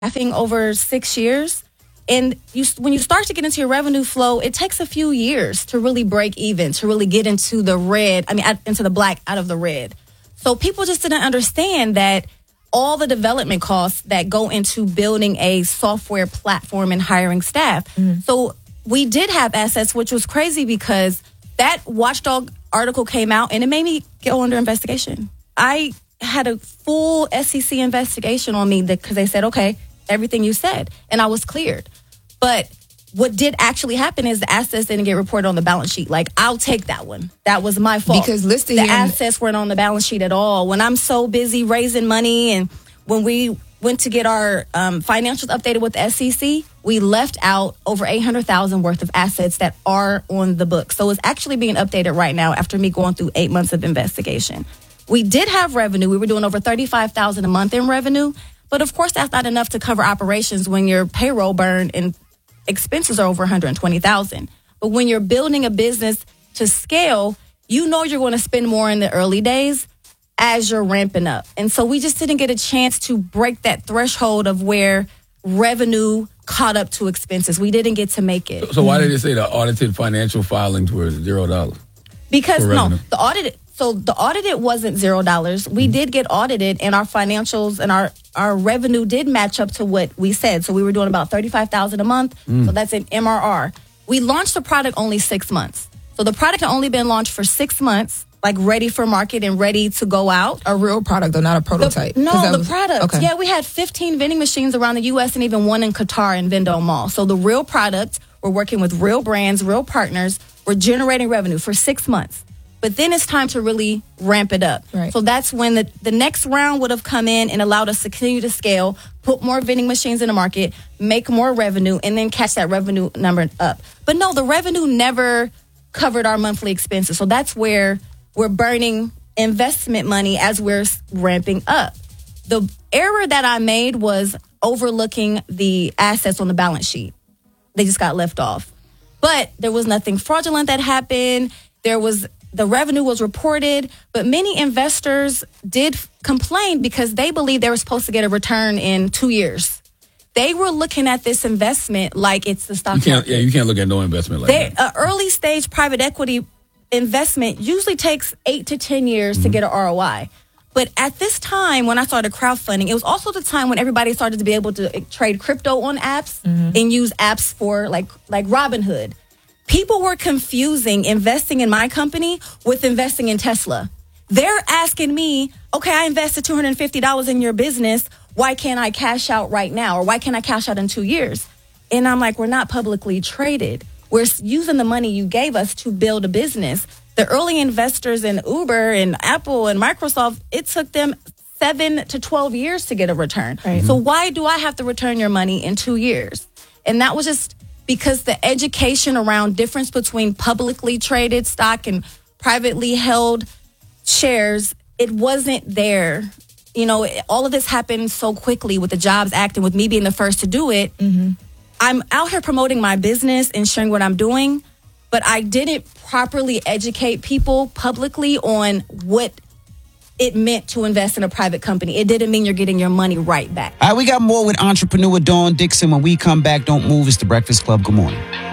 staffing over 6 years. And when you start to get into your revenue flow, it takes a few years to really break even, to really get into the red, into the black out of the red. So people just didn't understand that all the development costs that go into building a software platform and hiring staff. So we did have assets, which was crazy because that Watchdog article came out and it made me go under investigation. I had a full SEC investigation on me because they said, okay, everything you said, and I was cleared. But what did actually happen is the assets didn't get reported on the balance sheet. Like, I'll take that one. That was my fault. Because listed the here, assets weren't on the balance sheet at all. When I'm so busy raising money, and when we went to get our financials updated with the SEC, we left out over $800,000 worth of assets that are on the book. So it's actually being updated right now after me going through 8 months of investigation. We did have revenue. We were doing over $35,000 a month in revenue. But of course, that's not enough to cover operations when your payroll burn and expenses are over $120,000. But when you're building a business to scale, you know you're going to spend more in the early days as you're ramping up. And so we just didn't get a chance to break that threshold of where revenue caught up to expenses. We didn't get to make it. So why did they say the audited financial filings were $0? Because the audited wasn't $0. We did get audited, and our financials and our revenue did match up to what we said. So we were doing about $35,000 a month. So that's an MRR. We launched the product only 6 months. So the product had only been launched for 6 months, like ready for market and ready to go out. A real product, though, not a prototype. The product. Okay. Yeah, we had 15 vending machines around the U.S. and even one in Qatar in Vendome Mall. So the real product, we're working with real brands, real partners. We're generating revenue for 6 months. But then it's time to really ramp it up. Right. So that's when the next round would have come in and allowed us to continue to scale, put more vending machines in the market, make more revenue, and then catch that revenue number up. But no, the revenue never covered our monthly expenses. So that's where we're burning investment money as we're ramping up. The error that I made was overlooking the assets on the balance sheet. They just got left off. But there was nothing fraudulent that happened. The revenue was reported, but many investors did complain because they believed they were supposed to get a return in 2 years. They were looking at this investment like it's the stock market. Yeah, you can't look at no investment like that. Early stage private equity investment usually takes 8 to 10 years to get an ROI. But at this time, when I started crowdfunding, it was also the time when everybody started to be able to trade crypto on apps and use apps for like Robinhood. People were confusing investing in my company with investing in Tesla. They're asking me, okay, I invested $250 in your business. Why can't I cash out right now? Or why can't I cash out in 2 years? And I'm like, we're not publicly traded. We're using the money you gave us to build a business. The early investors in Uber and Apple and Microsoft, it took them 7 to 12 years to get a return. Right. So why do I have to return your money in 2 years? And that was just because the education around difference between publicly traded stock and privately held shares, it wasn't there. You know, all of this happened so quickly with the Jobs Act and with me being the first to do it. I'm out here promoting my business and sharing what I'm doing, but I didn't properly educate people publicly on what it meant to invest in a private company. It didn't mean you're getting your money right back. All right, we got more with entrepreneur Dawn Dixon. When we come back, don't move. It's The Breakfast Club. Good morning.